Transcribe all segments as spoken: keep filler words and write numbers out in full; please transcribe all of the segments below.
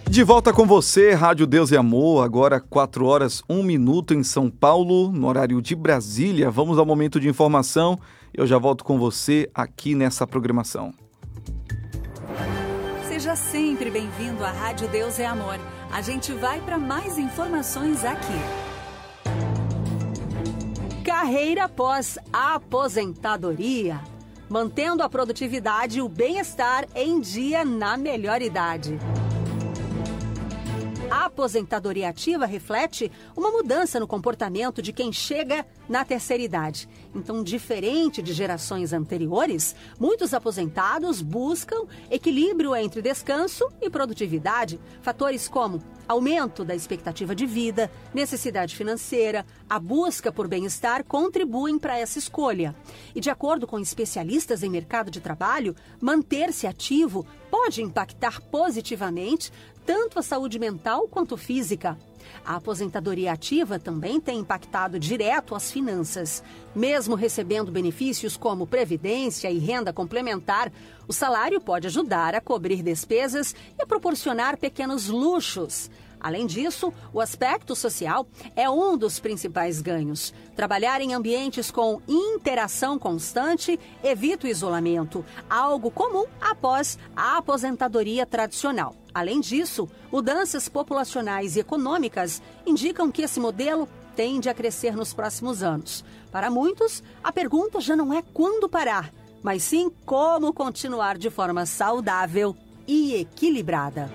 De volta com você, Rádio Deus e Amor, agora quatro horas, um minuto em São Paulo, no horário de Brasília. Vamos ao momento de informação. Eu já volto com você aqui nessa programação. Seja sempre bem-vindo à Rádio Deus e Amor. A gente vai para mais informações aqui. Carreira após a aposentadoria. Mantendo a produtividade e o bem-estar em dia na melhor idade. A aposentadoria ativa reflete uma mudança no comportamento de quem chega na terceira idade. Então, diferente de gerações anteriores, muitos aposentados buscam equilíbrio entre descanso e produtividade. Fatores como aumento da expectativa de vida, necessidade financeira, a busca por bem-estar contribuem para essa escolha. E de acordo com especialistas em mercado de trabalho, manter-se ativo pode impactar positivamente tanto a saúde mental quanto física. A aposentadoria ativa também tem impactado direto as finanças. Mesmo recebendo benefícios como previdência e renda complementar, o salário pode ajudar a cobrir despesas e a proporcionar pequenos luxos. Além disso, o aspecto social é um dos principais ganhos. Trabalhar em ambientes com interação constante evita o isolamento, algo comum após a aposentadoria tradicional. Além disso, mudanças populacionais e econômicas indicam que esse modelo tende a crescer nos próximos anos. Para muitos, a pergunta já não é quando parar, mas sim como continuar de forma saudável e equilibrada.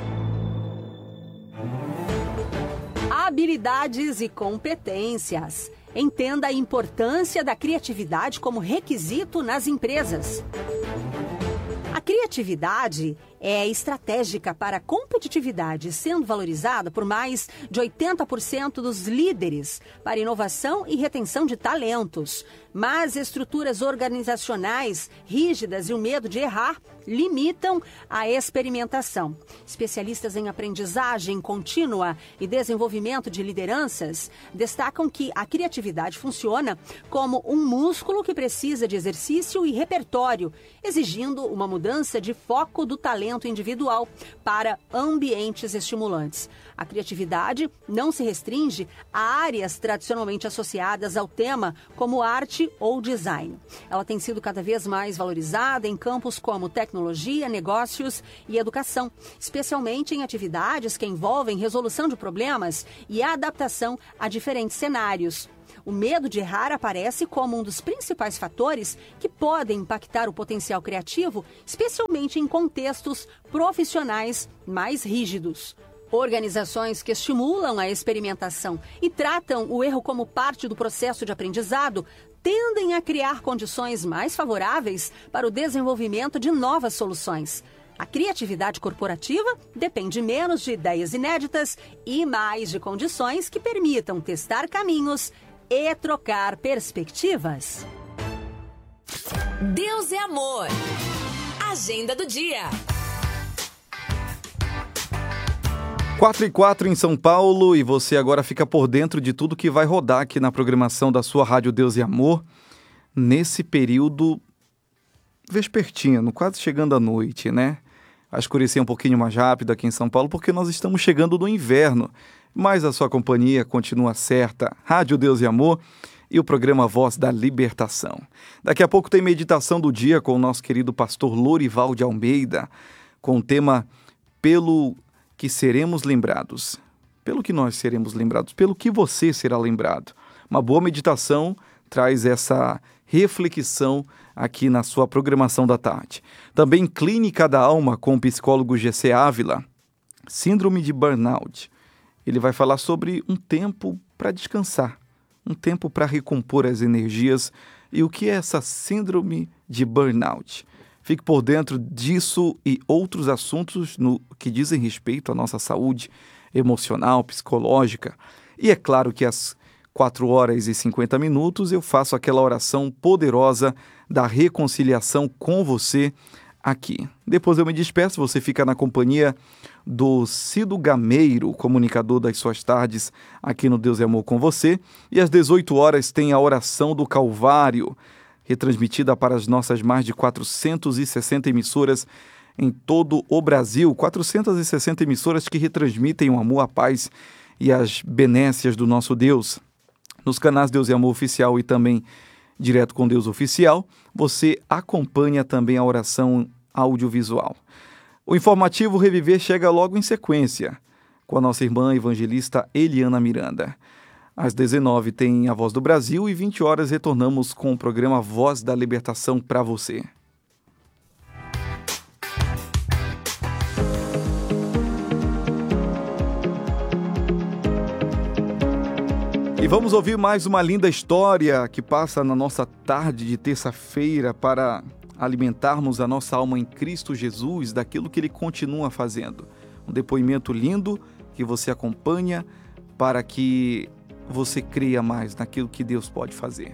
Habilidades e competências. Entenda a importância da criatividade como requisito nas empresas. A criatividade é estratégica para a competitividade, sendo valorizada por mais de oitenta por cento dos líderes para inovação e retenção de talentos. Mas estruturas organizacionais rígidas e o medo de errar limitam a experimentação. Especialistas em aprendizagem contínua e desenvolvimento de lideranças destacam que a criatividade funciona como um músculo que precisa de exercício e repertório, exigindo uma mudança de foco do talento individual para ambientes estimulantes. A criatividade não se restringe a áreas tradicionalmente associadas ao tema, como arte ou design. Ela tem sido cada vez mais valorizada em campos como tecnologia, negócios e educação, especialmente em atividades que envolvem resolução de problemas e adaptação a diferentes cenários. O medo de errar aparece como um dos principais fatores que podem impactar o potencial criativo, especialmente em contextos profissionais mais rígidos. Organizações que estimulam a experimentação e tratam o erro como parte do processo de aprendizado tendem a criar condições mais favoráveis para o desenvolvimento de novas soluções. A criatividade corporativa depende menos de ideias inéditas e mais de condições que permitam testar caminhos e trocar perspectivas. Deus é amor. Agenda do dia. quatro e quatro em São Paulo e você agora fica por dentro de tudo que vai rodar aqui na programação da sua Rádio Deus e Amor nesse período vespertino, quase chegando à noite, né? Vai escurecer um pouquinho mais rápido aqui em São Paulo porque nós estamos chegando no inverno, mas a sua companhia continua certa. Rádio Deus e Amor e o programa Voz da Libertação. Daqui a pouco tem meditação do dia com o nosso querido pastor Lorival de Almeida, com o tema Pelo que seremos lembrados. Pelo que nós seremos lembrados, pelo que você será lembrado. Uma boa meditação traz essa reflexão aqui na sua programação da tarde. Também Clínica da Alma com o psicólogo G C Ávila, Síndrome de Burnout. Ele vai falar sobre um tempo para descansar, um tempo para recompor as energias e o que é essa síndrome de burnout. Fique por dentro disso e outros assuntos no que dizem respeito à nossa saúde emocional, psicológica. E é claro que às quatro horas e cinquenta minutos eu faço aquela oração poderosa da reconciliação com você aqui. Depois eu me despeço, você fica na companhia do Cido Gameiro, comunicador das suas tardes aqui no Deus é Amor com você. E às dezoito horas tem a oração do Calvário, retransmitida para as nossas mais de quatrocentas e sessenta emissoras em todo o Brasil, quatrocentas e sessenta emissoras que retransmitem o amor, a paz e as benécias do nosso Deus. Nos canais Deus e Amor Oficial e também Direto com Deus Oficial, você acompanha também a oração audiovisual. O informativo Reviver chega logo em sequência, com a nossa irmã evangelista Eliana Miranda. Às dezenove tem a Voz do Brasil e vinte horas retornamos com o programa Voz da Libertação para você. E vamos ouvir mais uma linda história que passa na nossa tarde de terça-feira para alimentarmos a nossa alma em Cristo Jesus daquilo que Ele continua fazendo. Um depoimento lindo que você acompanha para que você creia mais naquilo que Deus pode fazer.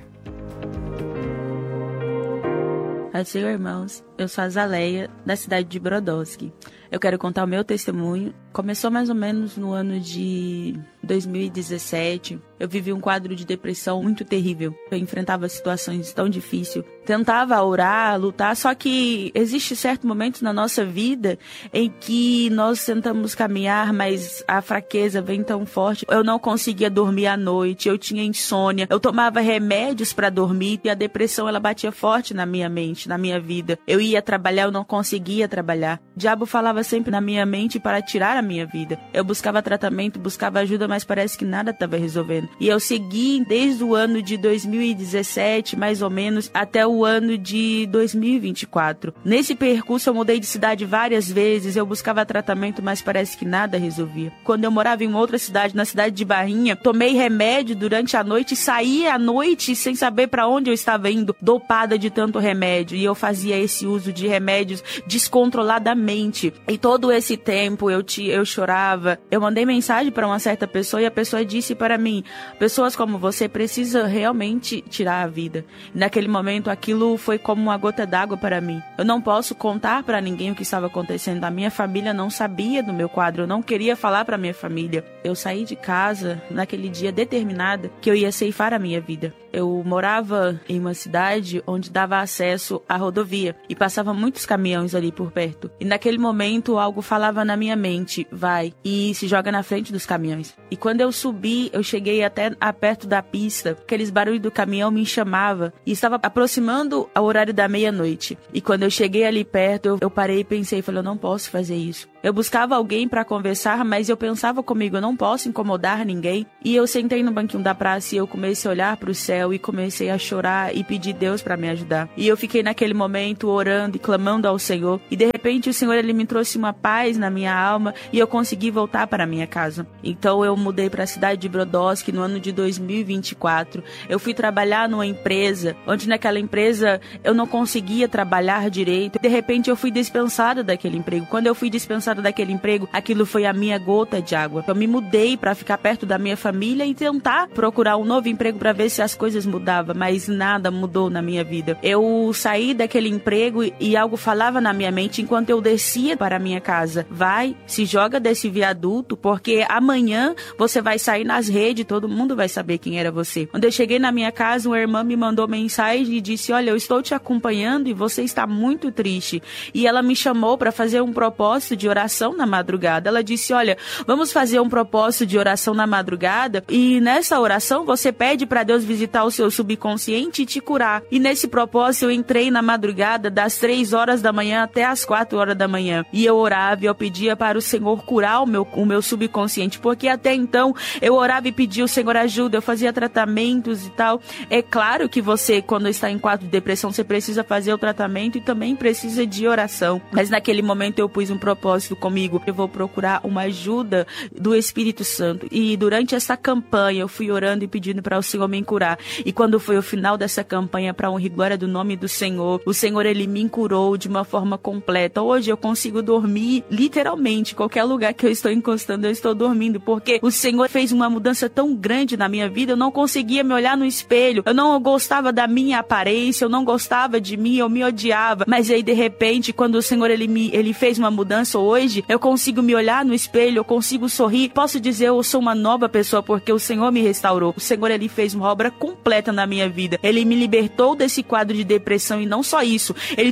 Paz do Senhor, irmãos. Eu sou a Zaleia, da cidade de Brodowski. Eu quero contar o meu testemunho. Começou mais ou menos no ano de dois mil e dezessete. Eu vivi um quadro de depressão muito terrível. Eu enfrentava situações tão difíceis. Tentava orar, lutar, só que existe certo momento na nossa vida em que nós tentamos caminhar, mas a fraqueza vem tão forte. Eu não conseguia dormir à noite, eu tinha insônia, eu tomava remédios para dormir e a depressão ela batia forte na minha mente, na minha vida. Eu ia trabalhar, eu não conseguia trabalhar. O diabo falava sempre na minha mente para tirar a minha vida. Eu buscava tratamento, buscava ajuda, mas parece que nada estava resolvendo. E eu segui desde o ano de dois mil e dezessete, mais ou menos, até o ano de dois mil e vinte e quatro. Nesse percurso eu mudei de cidade várias vezes, eu buscava tratamento, mas parece que nada resolvia. Quando eu morava em outra cidade, na cidade de Barrinha, tomei remédio durante a noite, saí à noite sem saber para onde eu estava indo, dopada de tanto remédio. E eu fazia esse uso de remédios descontroladamente. E todo esse tempo eu, te, eu chorava. Eu mandei mensagem para uma certa pessoa e a pessoa disse para mim: pessoas como você precisam realmente tirar a vida. E naquele momento aquilo foi como uma gota d'água para mim. Eu não posso contar para ninguém o que estava acontecendo. A minha família não sabia do meu quadro. Eu não queria falar para minha família. Eu saí de casa naquele dia determinada que eu ia ceifar a minha vida. Eu morava em uma cidade onde dava acesso à rodovia e passava muitos caminhões ali por perto. E naquele momento algo falava na minha mente: vai e se joga na frente dos caminhões. E quando eu subi, eu cheguei até a perto da pista. Aqueles barulhos do caminhão me chamavam e estava aproximando ao horário da meia-noite. E quando eu cheguei ali perto, eu, eu parei e pensei, falei, eu não posso fazer isso. Eu buscava alguém para conversar, mas eu pensava comigo, eu não posso incomodar ninguém. E eu sentei no banquinho da praça e eu comecei a olhar para o céu e comecei a chorar e pedir Deus para me ajudar. E eu fiquei naquele momento orando e clamando ao Senhor. E de repente o Senhor ele me trouxe uma paz na minha alma e eu consegui voltar para minha casa. Então eu mudei para a cidade de Brodowski no ano de dois mil e vinte e quatro. Eu fui trabalhar numa empresa, onde naquela empresa eu não conseguia trabalhar direito. De repente eu fui dispensada daquele emprego. Quando eu fui dispensada daquele emprego, aquilo foi a minha gota de água. Eu me mudei para ficar perto da minha família e tentar procurar um novo emprego para ver se as coisas mudavam, mas nada mudou na minha vida. Eu saí daquele emprego e algo falava na minha mente enquanto eu descia para a minha casa: vai, se joga desse viaduto, porque amanhã você vai sair nas redes, todo mundo vai saber quem era você. Quando eu cheguei na minha casa, uma irmã me mandou mensagem e disse: olha, eu estou te acompanhando e você está muito triste. E ela me chamou para fazer um propósito de oração na madrugada. Ela disse: olha, vamos fazer um propósito de oração na madrugada e nessa oração você pede para Deus visitar o seu subconsciente e te curar. E nesse propósito eu entrei na madrugada das três horas da manhã até as quatro horas da manhã. E eu orava e eu pedia para o Senhor curar o meu, o meu subconsciente, porque até então eu orava e pedia: o Senhor ajuda, eu fazia tratamentos e tal. É claro que você, quando está em quadro de depressão, você precisa fazer o tratamento e também precisa de oração. Mas naquele momento eu pus um propósito comigo: eu vou procurar uma ajuda do Espírito Santo. E durante essa campanha eu fui orando e pedindo para o Senhor me curar. E quando foi o final dessa campanha, para honra e glória do nome do Senhor, o Senhor ele me curou de uma forma completa. Hoje eu consigo dormir literalmente, qualquer lugar que eu estou encostando eu estou dormindo, porque o Senhor fez uma mudança tão grande na minha vida. Eu não conseguia me olhar no espelho, eu não gostava da minha aparência, eu não gostava de mim, eu me odiava. Mas aí de repente, quando o Senhor ele me ele fez uma mudança, hoje eu consigo me olhar no espelho, eu consigo sorrir, posso dizer eu sou uma nova pessoa porque o Senhor me restaurou. O Senhor ele fez uma obra completa na minha vida. Ele me libertou desse quadro de depressão e não só isso, ele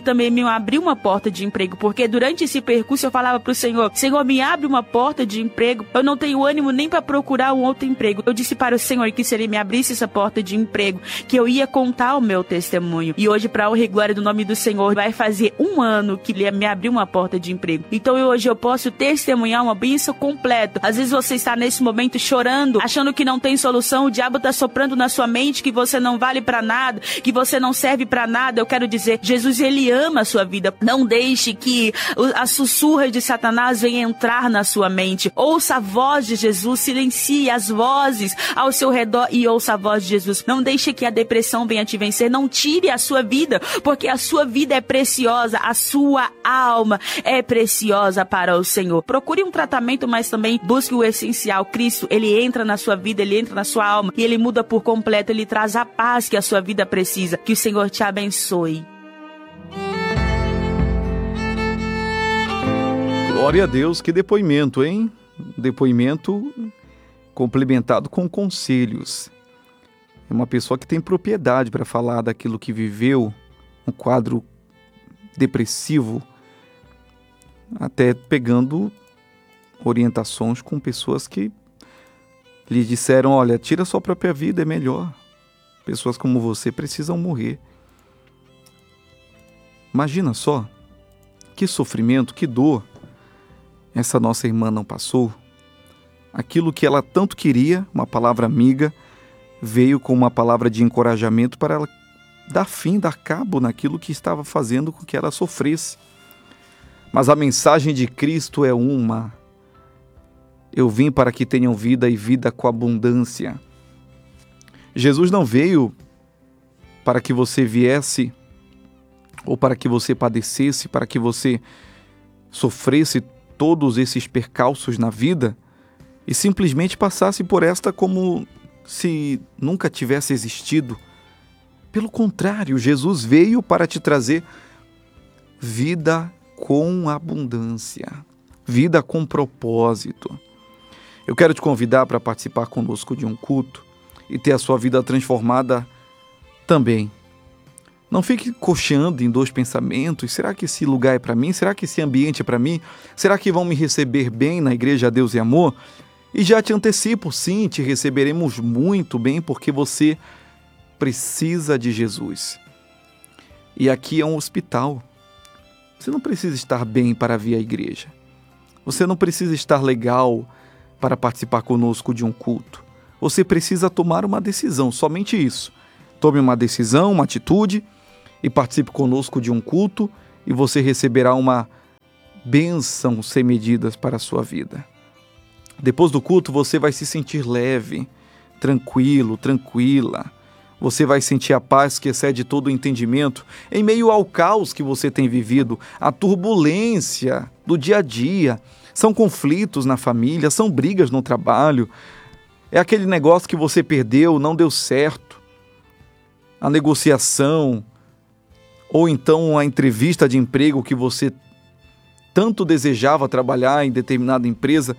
também me abriu uma porta de emprego, porque durante esse percurso eu falava pro Senhor, Senhor, me abre uma porta de emprego, eu não tenho ânimo nem para procurar um outro emprego. Eu disse para o Senhor que se Ele me abrisse essa porta de emprego, que eu ia contar o meu testemunho. E hoje, para a honra e glória do nome do Senhor, vai fazer um ano que Ele me abriu uma porta de emprego. Então eu, hoje eu posso testemunhar uma bênção completa. Às vezes você está nesse momento chorando, achando que não tem solução, o diabo está soprando na sua mente que você não vale para nada, que você não serve para nada. Eu quero dizer, Jesus, Ele ama a sua vida. Não deixe que a sussurra de Satanás venha entrar na sua mente. Ouça a voz de Jesus, silencie as vozes ao seu redor e ouça a voz de Jesus. Não deixe que a depressão venha te vencer, não tire a sua vida, porque a sua vida é preciosa, a sua alma é preciosa para o Senhor. Procure um tratamento, mas também busque o essencial. Cristo, Ele entra na sua vida, Ele entra na sua alma e Ele muda por completo, Ele traz a paz que a sua vida precisa. Que o Senhor te abençoe. Glória a Deus, que depoimento, hein? Depoimento complementado com conselhos. É uma pessoa que tem propriedade para falar daquilo que viveu, um quadro depressivo, até pegando orientações com pessoas que lhe disseram, olha, tira sua própria vida, é melhor. Pessoas como você precisam morrer. Imagina só, que sofrimento, que dor essa nossa irmã não passou. Aquilo que ela tanto queria, uma palavra amiga, veio com uma palavra de encorajamento para ela dar fim, dar cabo naquilo que estava fazendo com que ela sofresse. Mas a mensagem de Cristo é uma: eu vim para que tenham vida e vida com abundância. Jesus não veio para que você viesse, ou para que você padecesse, para que você sofresse todos esses percalços na vida e simplesmente passasse por esta como se nunca tivesse existido. Pelo contrário, Jesus veio para te trazer vida com abundância, vida com propósito. Eu quero te convidar para participar conosco de um culto e ter a sua vida transformada também. Não fique cocheando em dois pensamentos. Será que esse lugar é para mim? Será que esse ambiente é para mim? Será que vão me receber bem na Igreja Deus e Amor? E já te antecipo, sim, te receberemos muito bem, porque você precisa de Jesus. E aqui é um hospital. Você não precisa estar bem para vir à igreja. Você não precisa estar legal para participar conosco de um culto. Você precisa tomar uma decisão, somente isso. Tome uma decisão, uma atitude e participe conosco de um culto e você receberá uma bênção sem medidas para a sua vida. Depois do culto você vai se sentir leve, tranquilo, tranquila. Você vai sentir a paz que excede todo o entendimento em meio ao caos que você tem vivido, a turbulência do dia a dia. São conflitos na família, são brigas no trabalho. É aquele negócio que você perdeu, não deu certo. A negociação, ou então a entrevista de emprego que você tanto desejava trabalhar em determinada empresa,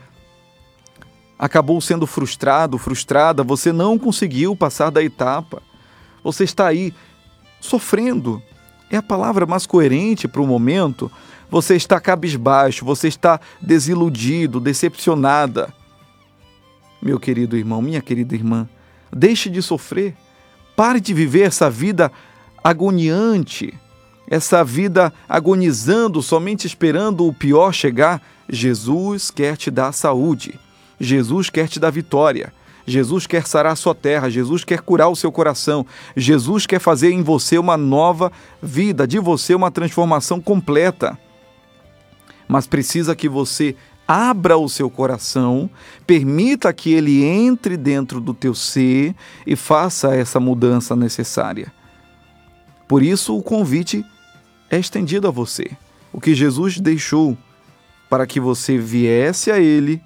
acabou sendo frustrado, frustrada, você não conseguiu passar da etapa. Você está aí sofrendo. É a palavra mais coerente para o momento. Você está cabisbaixo, você está desiludido, decepcionada. Meu querido irmão, minha querida irmã, deixe de sofrer. Pare de viver essa vida agoniante, essa vida agonizando, somente esperando o pior chegar. Jesus quer te dar saúde. Jesus quer te dar vitória. Jesus quer sarar a sua terra. Jesus quer curar o seu coração. Jesus quer fazer em você uma nova vida, de você uma transformação completa. Mas precisa que você abra o seu coração, permita que ele entre dentro do teu ser e faça essa mudança necessária. Por isso o convite é estendido a você. O que Jesus deixou para que você viesse a ele,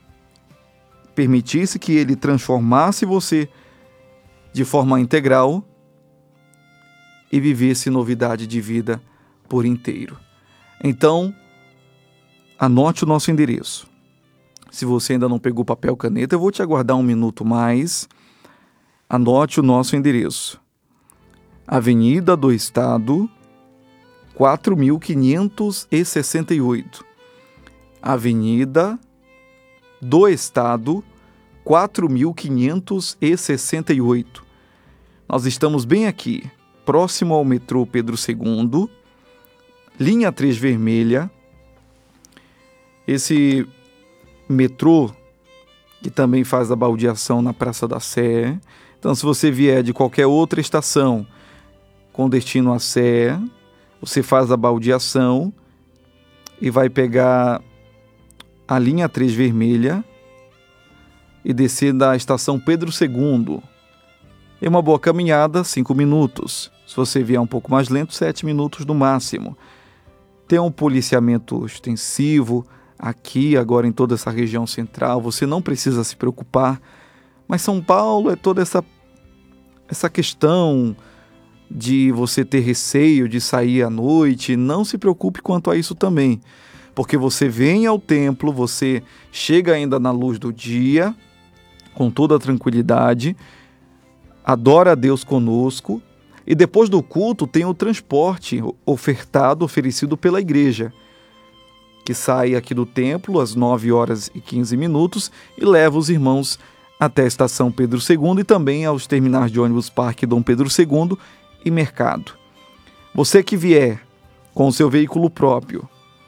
permitisse que ele transformasse você de forma integral e vivesse novidade de vida por inteiro. Então, anote o nosso endereço. Se você ainda não pegou papel e caneta, eu vou te aguardar um minuto mais. Anote o nosso endereço. Avenida do Estado, quatro mil quinhentos e sessenta e oito. Avenida do Estado, quatro mil quinhentos e sessenta e oito. Nós estamos bem aqui, próximo ao metrô Pedro segundo, linha três vermelha. Esse metrô que também faz a baldeação na Praça da Sé. Então, se você vier de qualquer outra estação com destino à Sé, você faz a baldeação e vai pegar a linha três vermelha e descer da estação Pedro segundo. É uma boa caminhada, cinco minutos. Se você vier um pouco mais lento, sete minutos no máximo. Tem um policiamento extensivo aqui, agora em toda essa região central. Você não precisa se preocupar. Mas São Paulo é toda essa, essa questão de você ter receio de sair à noite. Não se preocupe quanto a isso também. Porque você vem ao templo, você chega ainda na luz do dia, com toda a tranquilidade, adora a Deus conosco, e depois do culto tem o transporte ofertado, oferecido pela igreja, que sai aqui do templo às nove horas e quinze minutos e leva os irmãos até a estação Pedro segundo e também aos terminais de ônibus Parque Dom Pedro segundo e Mercado. Você que vier com o seu veículo próprio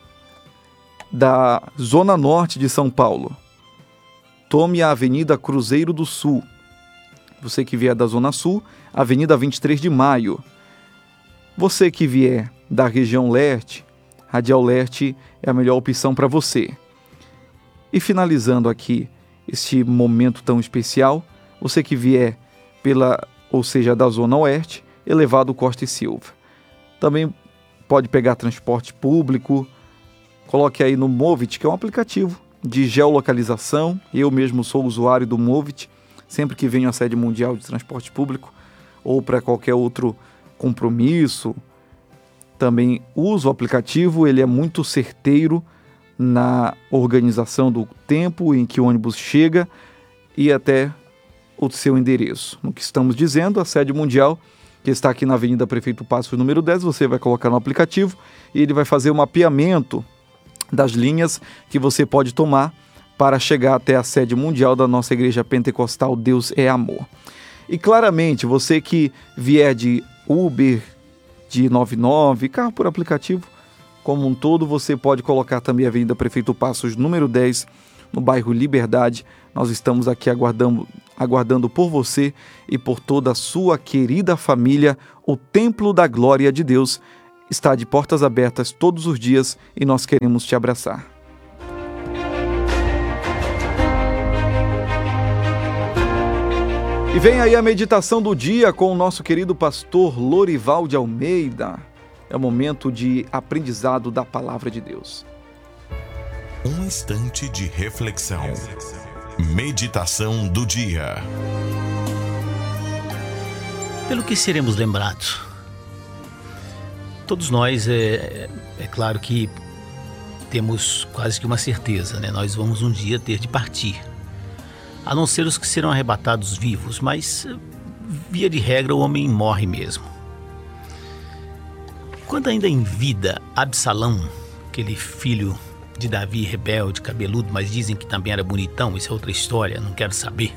da Zona Norte de São Paulo, tome a Avenida Cruzeiro do Sul. Você que vier da Zona Sul, Avenida vinte e três de Maio. Você que vier da região leste, Radial Leste é a melhor opção para você. E finalizando aqui este momento tão especial, você que vier pela, ou seja, da Zona Oeste, Elevado Costa e Silva. Também pode pegar transporte público, coloque aí no Movit, que é um aplicativo de geolocalização. Eu mesmo sou usuário do Movit, sempre que venho à sede mundial de transporte público ou para qualquer outro compromisso, também uso o aplicativo. Ele é muito certeiro na organização do tempo em que o ônibus chega e até o seu endereço. No que estamos dizendo, a sede mundial, que está aqui na Avenida Prefeito Passos, número dez, você vai colocar no aplicativo e ele vai fazer o mapeamento das linhas que você pode tomar para chegar até a sede mundial da nossa Igreja Pentecostal Deus é Amor. E claramente, você que vier de Uber, de noventa e nove, carro por aplicativo, como um todo, você pode colocar também a Avenida Prefeito Passos, número dez, no bairro Liberdade. Nós estamos aqui aguardando, aguardando por você e por toda a sua querida família. O Templo da Glória de Deus está de portas abertas todos os dias e nós queremos te abraçar. E vem aí a meditação do dia com o nosso querido pastor Lorival de Almeida. É o momento de aprendizado da palavra de Deus. Um instante de reflexão. Meditação do dia. Pelo que seremos lembrados? Todos nós, é, é claro que temos quase que uma certeza, né? Nós vamos um dia ter de partir. A não ser os que serão arrebatados vivos, mas, via de regra, o homem morre mesmo. Quando ainda em vida, Absalão, aquele filho de Davi, rebelde, cabeludo, mas dizem que também era bonitão, isso é outra história, não quero saber.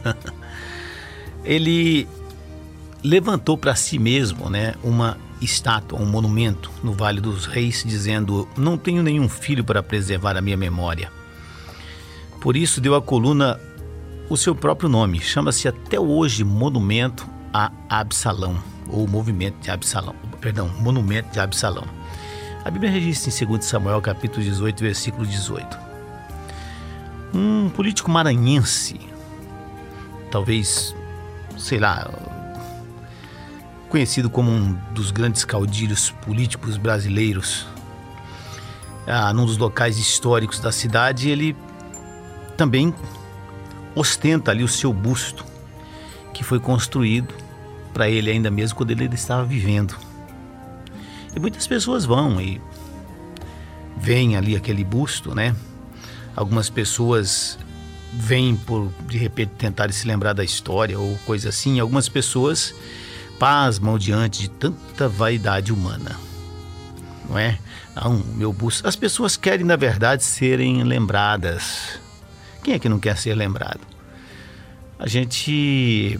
Ele levantou para si mesmo, né, uma estátua, um monumento no Vale dos Reis, dizendo: não tenho nenhum filho para preservar a minha memória. Por isso deu à coluna o seu próprio nome, chama-se até hoje Monumento a Absalão, ou Movimento de Absalão, perdão, Monumento de Absalão. A Bíblia registra em segundo Samuel, capítulo dezoito, versículo dezoito. Um político maranhense, talvez, sei lá, conhecido como um dos grandes caudilhos políticos brasileiros, ah, num dos locais históricos da cidade, ele também ostenta ali o seu busto, que foi construído para ele ainda mesmo quando ele estava vivendo. E muitas pessoas vão e veem ali aquele busto, né? Algumas pessoas vêm por, de repente, tentar se lembrar da história ou coisa assim. Algumas pessoas pasmam diante de tanta vaidade humana. não é? Ah, um, meu busto. As pessoas querem, na verdade, serem lembradas. Quem é que não quer ser lembrado? A gente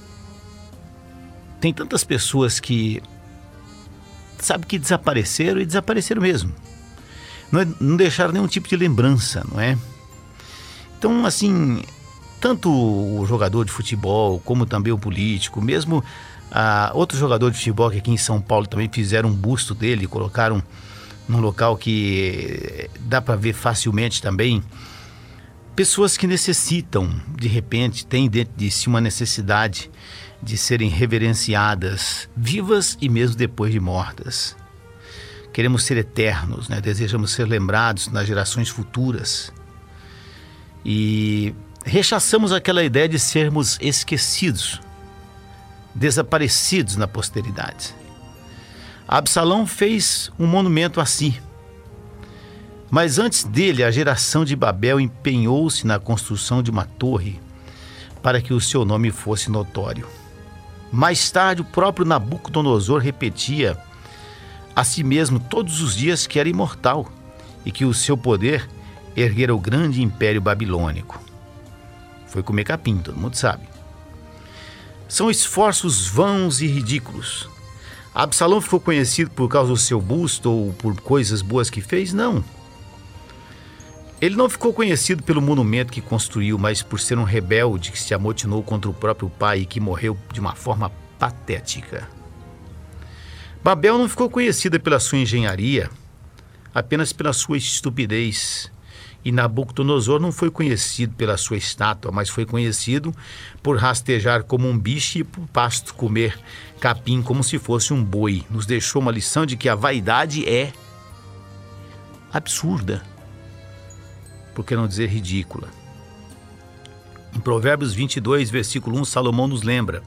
tem tantas pessoas que sabe que desapareceram e desapareceram mesmo. Não, é, não deixaram nenhum tipo de lembrança, não é? Então, assim, tanto o jogador de futebol como também o político, mesmo ah, outro jogador de futebol que aqui em São Paulo também fizeram um busto dele, colocaram num local que dá para ver facilmente também. Pessoas que necessitam, de repente, têm dentro de si uma necessidade de serem reverenciadas, vivas e mesmo depois de mortas. Queremos ser eternos, né? Desejamos ser lembrados nas gerações futuras. E rechaçamos aquela ideia de sermos esquecidos, desaparecidos na posteridade. Absalão fez um monumento a si. Mas antes dele, a geração de Babel empenhou-se na construção de uma torre para que o seu nome fosse notório. Mais tarde, o próprio Nabucodonosor repetia a si mesmo todos os dias que era imortal e que o seu poder erguera o grande império babilônico. Foi comer capim, todo mundo sabe. São esforços vãos e ridículos. Absalão ficou conhecido por causa do seu busto ou por coisas boas que fez? Não. Ele não ficou conhecido pelo monumento que construiu, mas por ser um rebelde que se amotinou contra o próprio pai e que morreu de uma forma patética. Babel não ficou conhecida pela sua engenharia, apenas pela sua estupidez. E Nabucodonosor não foi conhecido pela sua estátua, mas foi conhecido por rastejar como um bicho e por pasto comer capim como se fosse um boi. Nos deixou uma lição de que a vaidade é absurda, por que não dizer ridícula. Em Provérbios vinte e dois, versículo um, Salomão nos lembra: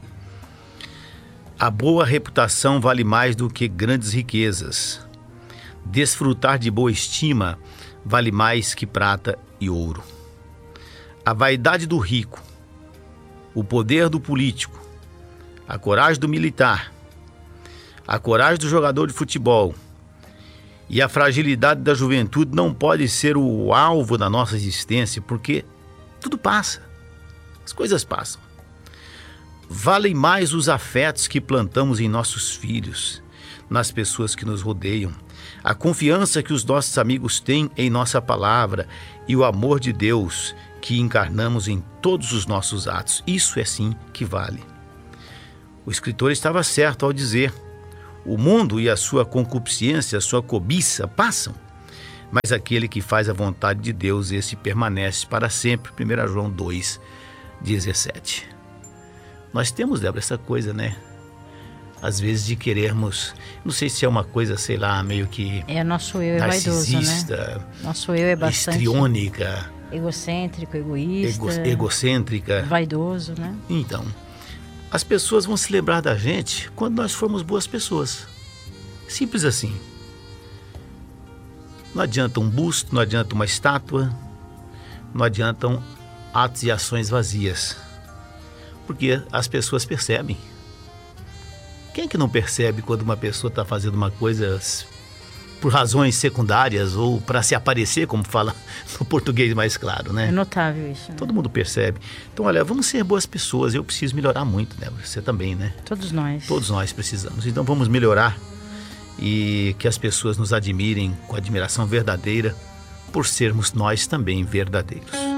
a boa reputação vale mais do que grandes riquezas. Desfrutar de boa estima vale mais que prata e ouro. A vaidade do rico, o poder do político, a coragem do militar, a coragem do jogador de futebol e a fragilidade da juventude não pode ser o alvo da nossa existência, porque tudo passa, as coisas passam. Valem mais os afetos que plantamos em nossos filhos, nas pessoas que nos rodeiam, a confiança que os nossos amigos têm em nossa palavra e o amor de Deus que encarnamos em todos os nossos atos. Isso é sim que vale. O escritor estava certo ao dizer: o mundo e a sua concupiscência, a sua cobiça passam, mas aquele que faz a vontade de Deus, esse permanece para sempre. primeira João dois, dezessete. Nós temos, Débora, essa coisa, né? Às vezes de querermos, não sei se é uma coisa, sei lá, meio que é, nosso eu é vaidoso, né? Nosso eu é bastante histriônica, egocêntrico, egoísta, ego, egocêntrica, vaidoso, né? Então, as pessoas vão se lembrar da gente quando nós formos boas pessoas. Simples assim. Não adianta um busto, não adianta uma estátua, não adiantam atos e ações vazias, porque as pessoas percebem. Quem é que não percebe quando uma pessoa está fazendo uma coisa por razões secundárias ou para se aparecer, como fala no português mais claro, né? É notável isso, né? Todo mundo percebe. Então, olha, vamos ser boas pessoas. Eu preciso melhorar muito, né? Você também, né? Todos nós. Todos nós precisamos. Então, vamos melhorar e que as pessoas nos admirem com admiração verdadeira por sermos nós também verdadeiros.